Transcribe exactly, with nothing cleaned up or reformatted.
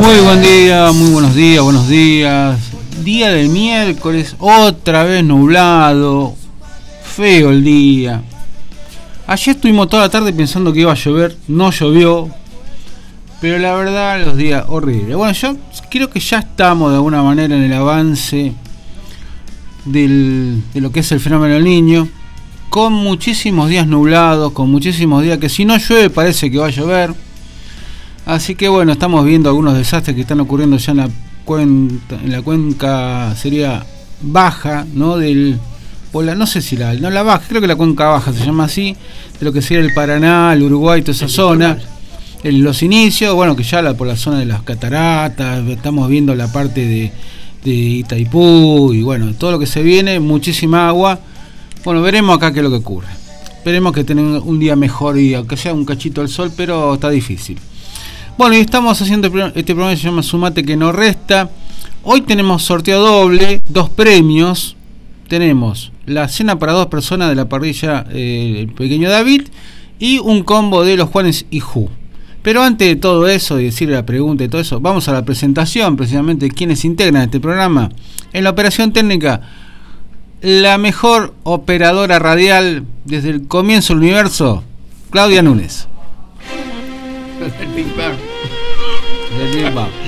Muy buen día, muy buenos días, buenos días. Día del miércoles, otra vez nublado, feo el día. Ayer estuvimos toda la tarde pensando que iba a llover, no llovió, pero la verdad los días horribles. Bueno, yo creo que ya estamos de alguna manera en el avance del, de lo que es el fenómeno del Niño, con muchísimos días nublados, con muchísimos días que si no llueve parece que va a llover. Así que bueno, estamos viendo algunos desastres que están ocurriendo ya en la cuenca, en la cuenca sería baja, ¿no? Del, o la, no sé si la, no la baja, creo que la cuenca baja se llama así, de lo que sería el Paraná, el Uruguay, toda esa zona. En los inicios, bueno, que ya la, por la zona de las cataratas, estamos viendo la parte de, de Itaipú y bueno, todo lo que se viene, muchísima agua. Bueno, veremos acá qué es lo que ocurre. Esperemos que tengan un día mejor y aunque sea un cachito al sol, pero está difícil. Bueno, y estamos haciendo este programa que se llama Sumate que no resta. Hoy tenemos sorteo doble, dos premios. Tenemos la cena para dos personas de la parrilla eh, El Pequeño David y un combo de los Juanes y Ju. Pero antes de todo eso, y decir la pregunta y todo eso, vamos a la presentación precisamente de quienes integran este programa. En la operación técnica, la mejor operadora radial desde el comienzo del universo, Claudia Núñez. El Big Bang. El Big Bang.